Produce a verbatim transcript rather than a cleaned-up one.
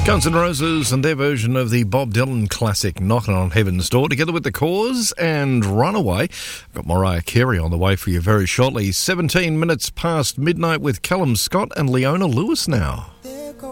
Guns N' Roses and their version of the Bob Dylan classic Knockin' on Heaven's Door, together with The Cause and Runaway. I've got Mariah Carey on the way for you very shortly. seventeen minutes past midnight with Callum Scott and Leona Lewis now.